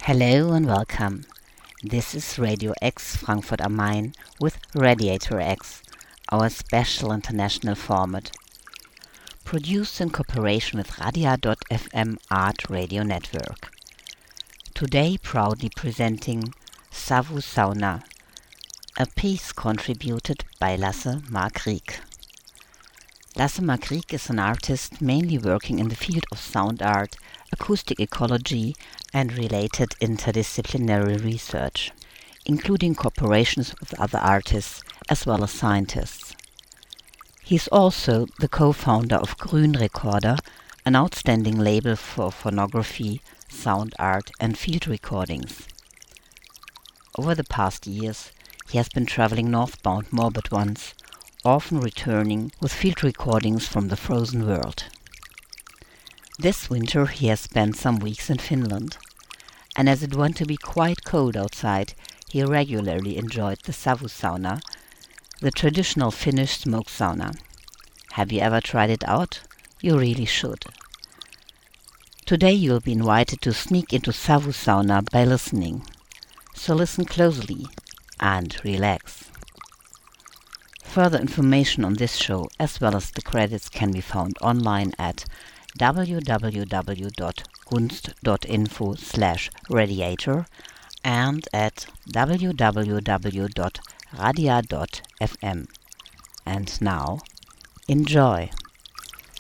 Hello and welcome. This is Radio X Frankfurt am Main with Radiator X, our special international format. Produced in cooperation with Radia.fm Art Radio Network. Today proudly presenting Savu Sauna, a piece contributed by Lasse Mark-Rieck. Lasse Mark-Rieck is an artist mainly working in the field of sound art, acoustic ecology and related interdisciplinary research, including cooperations with other artists as well as scientists. He is also the co-founder of Grün Recorder, an outstanding label for phonography, sound art and field recordings. Over the past years, he has been traveling northbound more but once, often returning with field recordings from the frozen world. This winter he has spent some weeks in Finland, and as it went to be quite cold outside, he regularly enjoyed the Savu Sauna, the traditional Finnish smoke sauna. Have you ever tried it out? You really should. Today you will be invited to sneak into Savu Sauna by listening. So listen closely and relax. Further information on this show as well as the credits can be found online at www.gunst.info/radiator and at www.radia.fm. And now, enjoy!